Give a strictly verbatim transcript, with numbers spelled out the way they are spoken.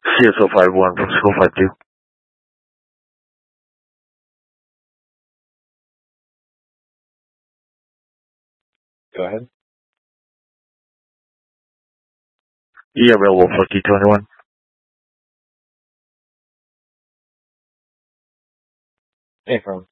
C S O five one from School five two. Go ahead. Yeah, available for T twenty-one. Hey, from